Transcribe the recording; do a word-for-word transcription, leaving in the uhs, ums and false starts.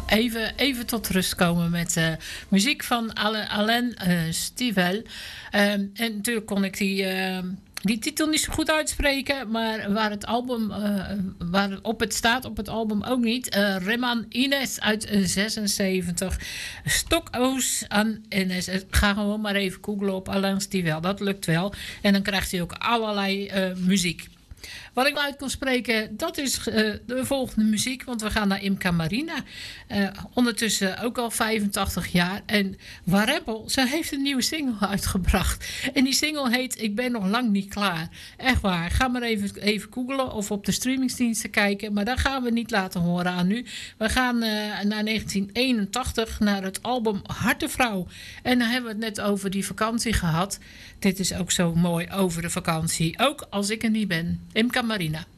even, even tot rust komen met uh, muziek van Alain uh, Stivell. Um, en natuurlijk kon ik die... Uh, Die titel niet zo goed uitspreken, maar waar het album, uh, waar het op het staat, op het album ook niet. Uh, Reman Ines uit zesenzeventig. Stokoos aan Ines. Ga gewoon maar even googlen op Alain Stivell. Dat lukt wel. En dan krijgt hij ook allerlei uh, muziek. Wat ik uit kon spreken, dat is uh, de volgende muziek. Want we gaan naar Imca Marina. Uh, ondertussen ook al vijfentachtig jaar. En Warempel, ze heeft een nieuwe single uitgebracht. En die single heet Ik ben nog lang niet klaar. Echt waar. Ga maar even, even googlen of op de streamingsdiensten kijken. Maar dat gaan we niet laten horen aan u. We gaan uh, naar negentien eenentachtig, naar het album Hartevrouw. En dan hebben we het net over die vakantie gehad. Dit is ook zo mooi over de vakantie. Ook als ik er niet ben. Imca Marina.